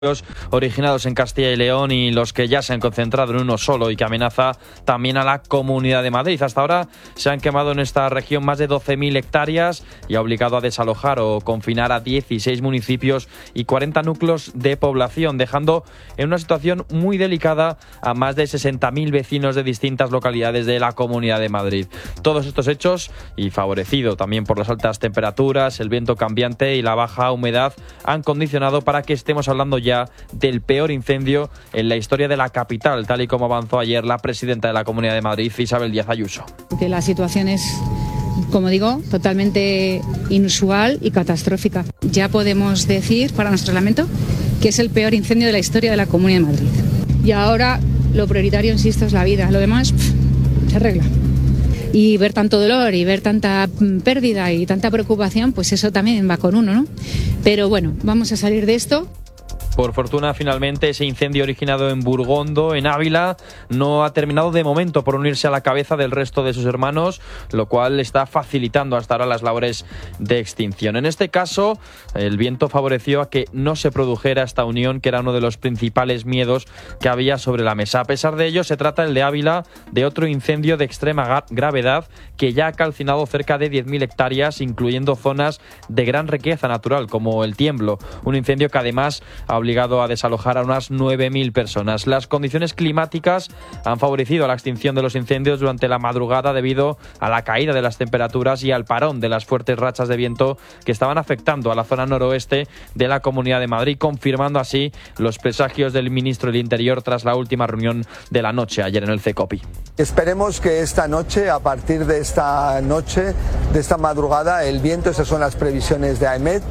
originados en Castilla y León y los que ya se han concentrado en uno solo y que amenaza también a la Comunidad de Madrid. Hasta ahora se han quemado en esta región más de 12.000 hectáreas y ha obligado a desalojar o confinar a 16 municipios y 40 núcleos de población, dejando en una situación muy delicada a más de 60.000 vecinos de distintas localidades de la Comunidad de Madrid. Todos estos hechos, y favorecido también por las altas temperaturas, el viento cambiante y la baja humedad, han condicionado para que estemos hablando ya del peor incendio en la historia de la capital, tal y como avanzó ayer la presidenta de la Comunidad de Madrid, Isabel Díaz Ayuso. Que la situación es, como digo, totalmente inusual y catastrófica. Ya podemos decir, para nuestro lamento, que es el peor incendio de la historia de la Comunidad de Madrid. Y ahora lo prioritario, insisto, es la vida. Lo demás se arregla. Y ver tanto dolor y ver tanta pérdida y tanta preocupación, pues eso también va con uno, ¿no? Pero bueno, vamos a salir de esto. Por fortuna, finalmente, ese incendio originado en Burgondo, en Ávila, no ha terminado de momento por unirse a la cabeza del resto de sus hermanos, lo cual está facilitando hasta ahora las labores de extinción. En este caso, el viento favoreció a que no se produjera esta unión, que era uno de los principales miedos que había sobre la mesa. A pesar de ello, se trata, el de Ávila, de otro incendio de extrema gravedad que ya ha calcinado cerca de 10.000 hectáreas, incluyendo zonas de gran riqueza natural, como el Tiemblo, un incendio que además ha obligado a desalojar a unas 9.000 personas. Las condiciones climáticas han favorecido la extinción de los incendios durante la madrugada debido a la caída de las temperaturas y al parón de las fuertes rachas de viento que estaban afectando a la zona noroeste de la Comunidad de Madrid, confirmando así los presagios del ministro del Interior tras la última reunión de la noche ayer en el CECOPI. Esperemos que esta noche, a partir de esta noche, de esta madrugada, el viento, esas son las previsiones de AEMET,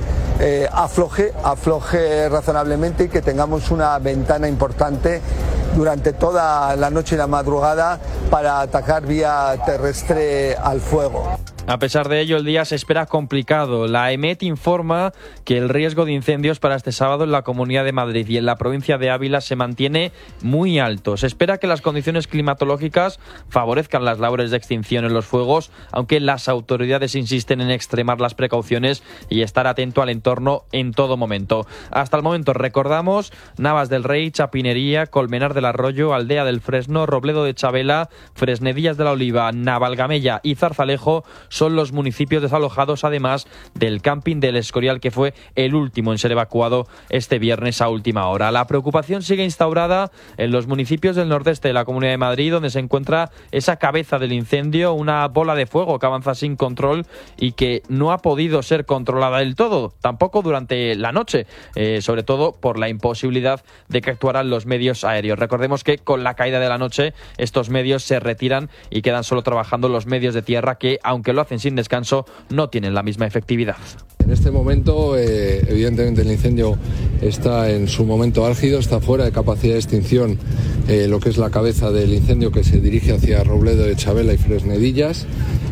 afloje razonablemente y que tengamos una ventana importante durante toda la noche y la madrugada para atacar vía terrestre al fuego. A pesar de ello, el día se espera complicado. La EMET informa que el riesgo de incendios para este sábado en la Comunidad de Madrid y en la provincia de Ávila se mantiene muy alto. Se espera que las condiciones climatológicas favorezcan las labores de extinción en los fuegos, aunque las autoridades insisten en extremar las precauciones y estar atento al entorno en todo momento. Hasta el momento, recordamos, Navas del Rey, Chapinería, Colmenar del Arroyo, Aldea del Fresno, Robledo de Chabela, Fresnedillas de la Oliva, Navalgamella y Zarzalejo son los municipios desalojados, además del camping del Escorial, que fue el último en ser evacuado este viernes a última hora. La preocupación sigue instaurada en los municipios del nordeste de la Comunidad de Madrid, donde se encuentra esa cabeza del incendio, una bola de fuego que avanza sin control y que no ha podido ser controlada del todo, tampoco durante la noche, sobre todo por la imposibilidad de que actuaran los medios aéreos. Recordemos que con la caída de la noche estos medios se retiran y quedan solo trabajando los medios de tierra que, aunque lo hacen sin descanso, no tienen la misma efectividad. En este momento, evidentemente, el incendio está en su momento álgido, está fuera de capacidad de extinción lo que es la cabeza del incendio que se dirige hacia Robledo de Chabela y Fresnedillas.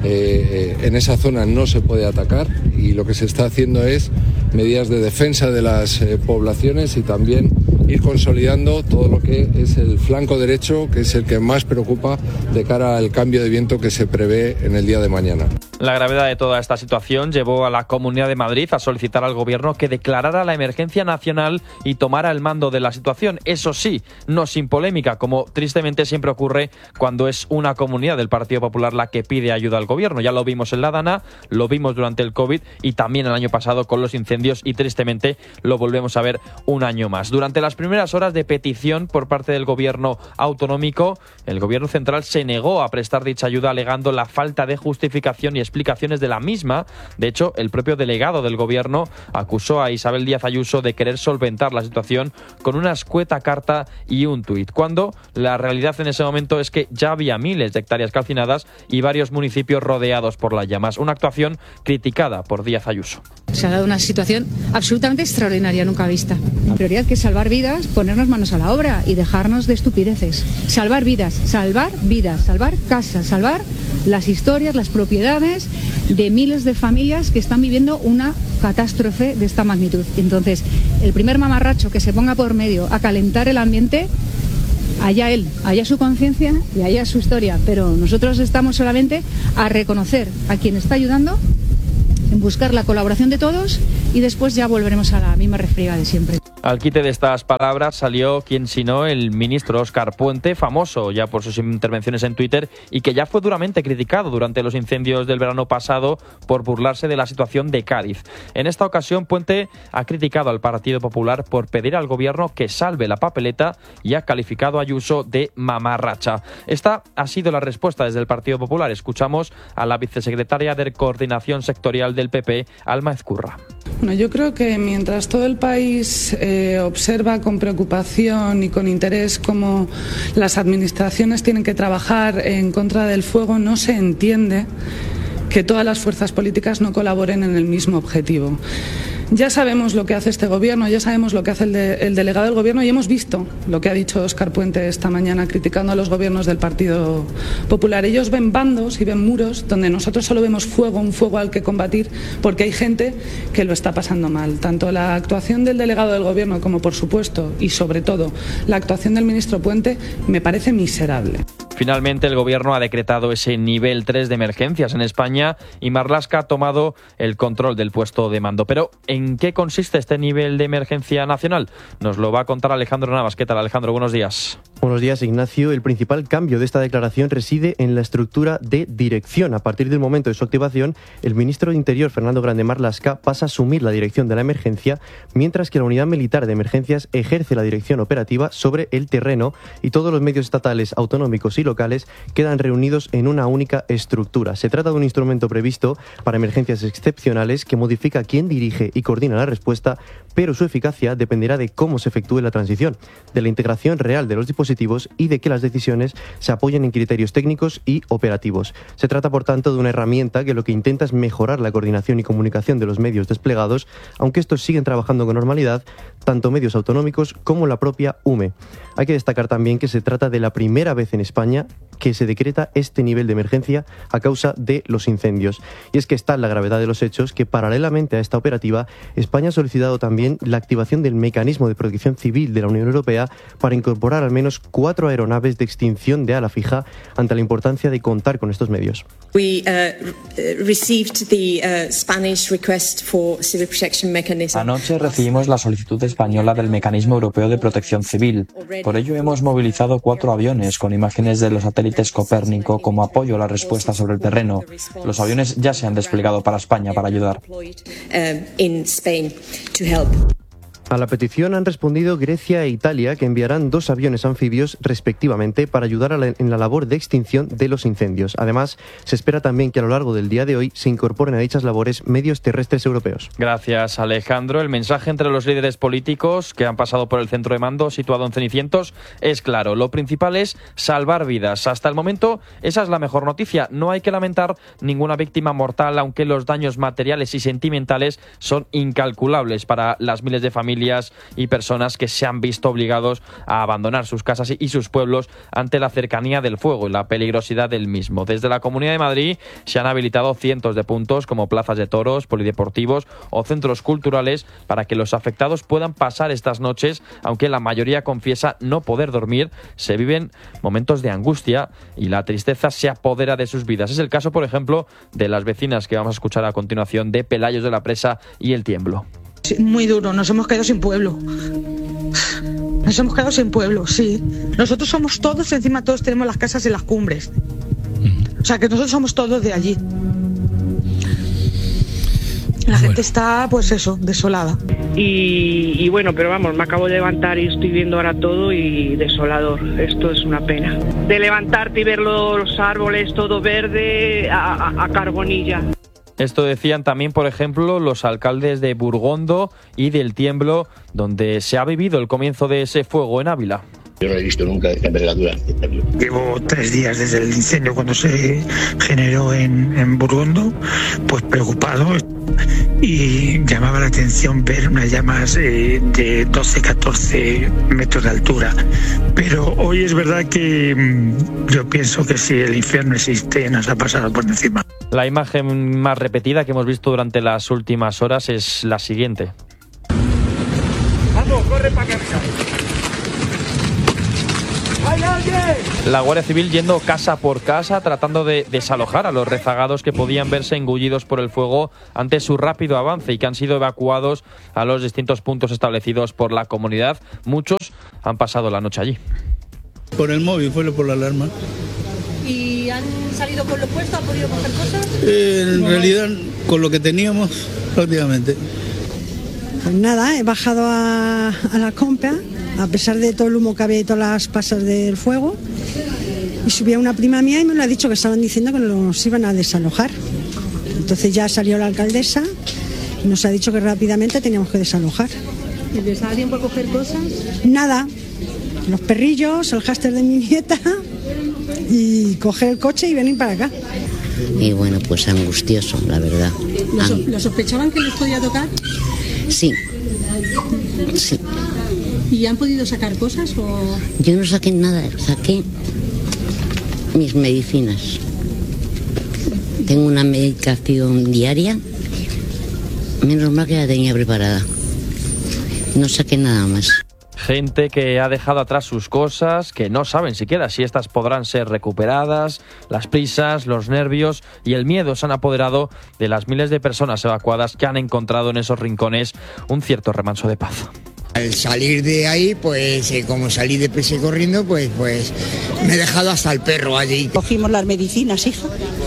En esa zona no se puede atacar y lo que se está haciendo es medidas de defensa de las poblaciones y también ir consolidando todo lo que es el flanco derecho, que es el que más preocupa de cara al cambio de viento que se prevé en el día de mañana. La gravedad de toda esta situación llevó a la Comunidad de Madrid a solicitar al Gobierno que declarara la emergencia nacional y tomara el mando de la situación. Eso sí, no sin polémica, como tristemente siempre ocurre cuando es una comunidad del Partido Popular la que pide ayuda al Gobierno. Ya lo vimos en la Dana, lo vimos durante el COVID y también el año pasado con los incendios y tristemente lo volvemos a ver un año más. Durante las primeras horas de petición por parte del Gobierno autonómico, el Gobierno central se negó a prestar dicha ayuda alegando la falta de justificación y explicaciones de la misma. De hecho, el propio delegado del Gobierno acusó a Isabel Díaz Ayuso de querer solventar la situación con una escueta carta y un tuit, cuando la realidad en ese momento es que ya había miles de hectáreas calcinadas y varios municipios rodeados por las llamas. Una actuación criticada por Díaz Ayuso. Se ha dado una situación absolutamente extraordinaria, nunca vista. La prioridad que es salvar vidas, ponernos manos a la obra y dejarnos de estupideces. Salvar vidas, salvar casas, salvar las historias, las propiedades de miles de familias que están viviendo una catástrofe de esta magnitud. Entonces, el primer mamarracho que se ponga por medio a calentar el ambiente, allá él, allá su conciencia y allá su historia. Pero nosotros estamos solamente a reconocer a quien está ayudando, en buscar la colaboración de todos y después ya volveremos a la misma refriega de siempre. Al quite de estas palabras salió quien sino el ministro Óscar Puente, famoso ya por sus intervenciones en Twitter y que ya fue duramente criticado durante los incendios del verano pasado por burlarse de la situación de Cádiz. En esta ocasión, Puente ha criticado al Partido Popular por pedir al gobierno que salve la papeleta y ha calificado a Ayuso de mamarracha. Esta ha sido la respuesta desde el Partido Popular. Escuchamos a la vicesecretaria de Coordinación Sectorial del PP, Alma Ezcurra. Bueno, yo creo que mientras todo el país observa con preocupación y con interés cómo las administraciones tienen que trabajar en contra del fuego, no se entiende que todas las fuerzas políticas no colaboren en el mismo objetivo. Ya sabemos lo que hace este gobierno, ya sabemos lo que hace el delegado del gobierno y hemos visto lo que ha dicho Óscar Puente esta mañana criticando a los gobiernos del Partido Popular. Ellos ven bandos y ven muros donde nosotros solo vemos fuego, un fuego al que combatir, porque hay gente que lo está pasando mal. Tanto la actuación del delegado del gobierno como, por supuesto, y sobre todo, la actuación del ministro Puente me parece miserable. Finalmente, el Gobierno ha decretado ese nivel 3 de emergencias en España y Marlaska ha tomado el control del puesto de mando. Pero, ¿en qué consiste este nivel de emergencia nacional? Nos lo va a contar Alejandro Navas. ¿Qué tal, Alejandro? Buenos días. Buenos días, Ignacio. El principal cambio de esta declaración reside en la estructura de dirección. A partir del momento de su activación, el ministro de Interior, Fernando Grande Marlaska, pasa a asumir la dirección de la emergencia, mientras que la Unidad Militar de Emergencias ejerce la dirección operativa sobre el terreno y todos los medios estatales, autonómicos y locales quedan reunidos en una única estructura. Se trata de un instrumento previsto para emergencias excepcionales que modifica quién dirige y coordina la respuesta, pero su eficacia dependerá de cómo se efectúe la transición, de la integración real de los dispositivos y de que las decisiones se apoyen en criterios técnicos y operativos. Se trata, por tanto, de una herramienta que lo que intenta es mejorar la coordinación y comunicación de los medios desplegados, aunque estos siguen trabajando con normalidad, tanto medios autonómicos como la propia UME. Hay que destacar también que se trata de la primera vez en España que se decreta este nivel de emergencia a causa de los incendios. Y es que está la gravedad de los hechos que, paralelamente a esta operativa, España ha solicitado también la activación del mecanismo de protección civil de la Unión Europea para incorporar al menos 4 aeronaves de extinción de ala fija ante la importancia de contar con estos medios. Anoche recibimos la solicitud española del Mecanismo Europeo de Protección Civil. Por ello hemos movilizado 4 aviones con imágenes de los satélites Copérnico como apoyo a la respuesta sobre el terreno. Los aviones ya se han desplegado para España para ayudar. A la petición han respondido Grecia e Italia, que enviarán 2 aviones anfibios respectivamente para ayudar en la labor de extinción de los incendios. Además, se espera también que a lo largo del día de hoy se incorporen a dichas labores medios terrestres europeos. Gracias, Alejandro. El mensaje entre los líderes políticos que han pasado por el centro de mando situado en Cenicientos es claro. Lo principal es salvar vidas. Hasta el momento, esa es la mejor noticia. No hay que lamentar ninguna víctima mortal, aunque los daños materiales y sentimentales son incalculables para las miles de familias y personas que se han visto obligados a abandonar sus casas y sus pueblos ante la cercanía del fuego y la peligrosidad del mismo. Desde la Comunidad de Madrid se han habilitado cientos de puntos como plazas de toros, polideportivos o centros culturales para que los afectados puedan pasar estas noches, aunque la mayoría confiesa no poder dormir. Se viven momentos de angustia y la tristeza se apodera de sus vidas. Es el caso, por ejemplo, de las vecinas que vamos a escuchar a continuación de Pelayos de la Presa y El Tiemblo. Muy duro, nos hemos quedado sin pueblo. Nos hemos quedado sin pueblo, sí. Nosotros somos todos, encima todos tenemos las casas en las cumbres. O sea que nosotros somos todos de allí. La gente está, pues eso, desolada. Y bueno, pero vamos, me acabo de levantar y estoy viendo ahora todo y desolador. Esto es una pena. De levantarte y ver los árboles todo verde a carbonilla. Esto decían también, por ejemplo, los alcaldes de Burgondo y del Tiemblo, donde se ha vivido el comienzo de ese fuego en Ávila. Yo no he visto nunca esta envergadura. Llevo 3 días desde el incendio cuando se generó en Burgondo, pues preocupado, y llamaba la atención ver unas llamas de 12-14 metros de altura. Pero hoy es verdad que yo pienso que si el infierno existe nos ha pasado por encima. La imagen más repetida que hemos visto durante las últimas horas es la siguiente. Vamos, corre para acá. La Guardia Civil yendo casa por casa, tratando de desalojar a los rezagados que podían verse engullidos por el fuego ante su rápido avance y que han sido evacuados a los distintos puntos establecidos por la comunidad. Muchos han pasado la noche allí. Por el móvil, fue por la alarma. ¿Y han salido con lo puesto? ¿Han podido coger cosas? En realidad, con lo que teníamos, prácticamente. Pues nada, he bajado a la compra, a pesar de todo el humo que había y todas las pasas del fuego, y subí a una prima mía y me lo ha dicho que estaban diciendo que nos iban a desalojar. Entonces ya salió la alcaldesa y nos ha dicho que rápidamente teníamos que desalojar. ¿Y les da tiempo a coger cosas? Nada, los perrillos, el hámster de mi nieta y coger el coche y venir para acá. Y bueno, pues angustioso, la verdad. ¿Lo sospechaban que les podía tocar? Sí. Sí. ¿Y han podido sacar cosas o...? Yo no saqué nada, saqué mis medicinas. Tengo una medicación diaria, menos mal que la tenía preparada. No saqué nada más. Gente que ha dejado atrás sus cosas, que no saben siquiera si estas podrán ser recuperadas. Las prisas, los nervios y el miedo se han apoderado de las miles de personas evacuadas que han encontrado en esos rincones un cierto remanso de paz. Al salir de ahí, pues como salí de prisa y corriendo, pues me he dejado hasta el perro allí. Cogimos las medicinas, hija.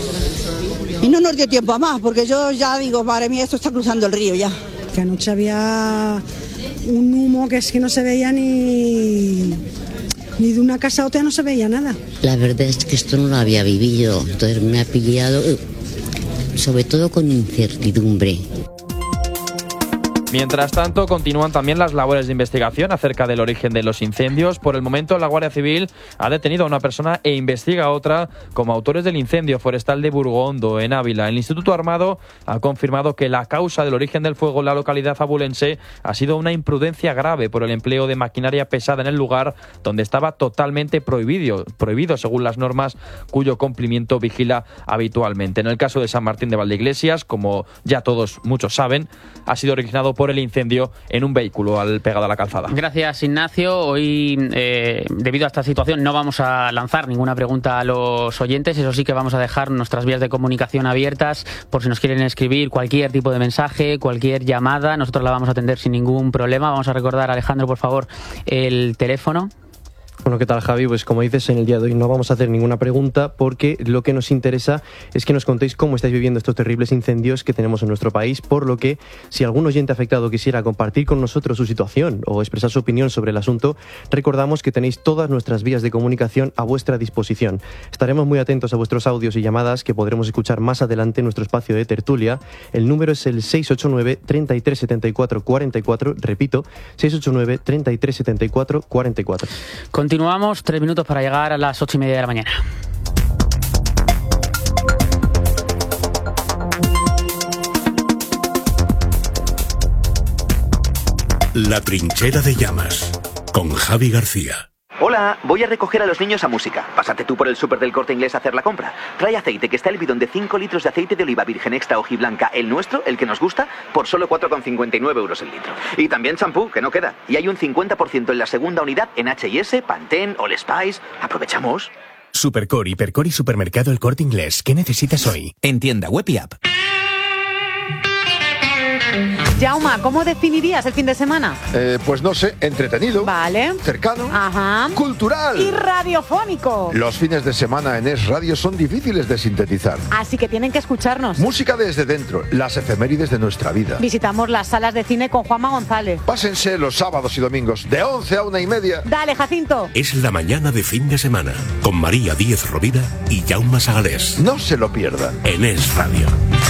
Y no nos dio tiempo a más, porque yo ya digo, madre mía, esto está cruzando el río ya. Que anoche había un humo que es que no se veía ni de una casa a otra, no se veía nada. La verdad es que esto no lo había vivido, entonces me ha pillado, sobre todo con incertidumbre. Mientras tanto, continúan también las labores de investigación acerca del origen de los incendios. Por el momento, la Guardia Civil ha detenido a una persona e investiga a otra como autores del incendio forestal de Burgondo, en Ávila. El Instituto Armado ha confirmado que la causa del origen del fuego en la localidad abulense ha sido una imprudencia grave por el empleo de maquinaria pesada en el lugar donde estaba totalmente prohibido según las normas cuyo cumplimiento vigila habitualmente. En el caso de San Martín de Valdeiglesias, como ya muchos saben, ha sido originado por el incendio en un vehículo pegado a la calzada. Gracias, Ignacio. Hoy, debido a esta situación, no vamos a lanzar ninguna pregunta a los oyentes. Eso sí que vamos a dejar nuestras vías de comunicación abiertas por si nos quieren escribir cualquier tipo de mensaje, cualquier llamada. Nosotros la vamos a atender sin ningún problema. Vamos a recordar, Alejandro, por favor, el teléfono. Bueno, ¿qué tal, Javi? Pues como dices, en el día de hoy no vamos a hacer ninguna pregunta porque lo que nos interesa es que nos contéis cómo estáis viviendo estos terribles incendios que tenemos en nuestro país, por lo que si algún oyente afectado quisiera compartir con nosotros su situación o expresar su opinión sobre el asunto, recordamos que tenéis todas nuestras vías de comunicación a vuestra disposición. Estaremos muy atentos a vuestros audios y llamadas que podremos escuchar más adelante en nuestro espacio de tertulia. El número es el 689 33 74 44, repito, 689 33 74 44. Continuamos, 3 minutos para llegar a las 8:30 de la mañana. La trinchera de llamas, con Javi García. Hola, voy a recoger a los niños a música. Pásate tú por el súper del Corte Inglés a hacer la compra. Trae aceite, que está el bidón de 5 litros de aceite de oliva virgen extra hojiblanca, el nuestro, el que nos gusta, por solo 4,59 euros el litro. Y también champú, que no queda. Y hay un 50% en la segunda unidad en H&S, Pantene, All Spice. Aprovechamos. Supercore, Hipercore y Supermercado El Corte Inglés. ¿Qué necesitas hoy? En tienda web y app. Jauma, ¿cómo definirías el fin de semana? Pues no sé, entretenido. Vale. Cercano. Ajá. Cultural. Y radiofónico. Los fines de semana en Es Radio son difíciles de sintetizar. Así que tienen que escucharnos. Música desde dentro, las efemérides de nuestra vida. Visitamos las salas de cine con Juanma González. Pásense los sábados y domingos de 11 a 1:30. Dale, Jacinto. Es la mañana de fin de semana, con María Díez Rovira y Jaume Sagalés. No se lo pierdan. En Es Radio.